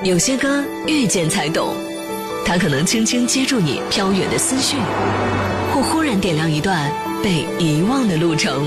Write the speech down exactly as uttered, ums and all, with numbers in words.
有些歌遇见才懂，它可能轻轻接住你飘远的思绪，或忽然点亮一段被遗忘的路程。